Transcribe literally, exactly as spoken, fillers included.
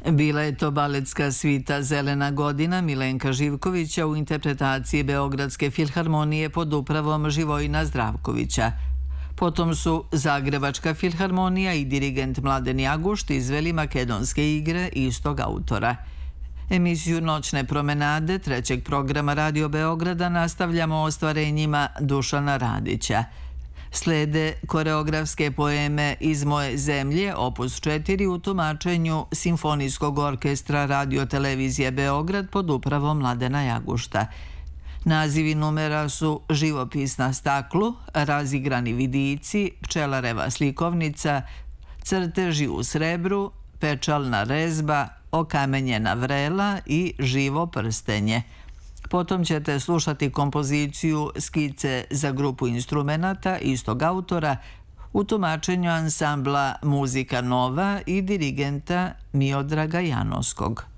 Bila je to baletska svita Zelena godina Milenka Živkovića u interpretaciji Beogradske filharmonije pod upravom Živojina Zdravkovića. Potom su Zagrebačka filharmonija i dirigent Mladen Jagušt izveli makedonske igre istog autora. Emisiju Noćne promenade trećeg programa Radio Beograda nastavljamo ostvarenjima Dušana Radića. Slede koreografske poeme Iz moje zemlje, opus četiri u tumačenju Simfonijskog orkestra Radio-televizije Beograd pod upravom Mladena Jagušta. Nazivi numera su Živopis na staklu, Razigrani vidici, Pčelareva slikovnica, Crteži u srebru, Pečalna rezba, Okamenjena vrela i Živo prstenje. Potom ćete slušati kompoziciju Skice za grupu instrumenata istog autora u tumačenju ansambla Muzika Nova i dirigenta Miodraga Janovskog.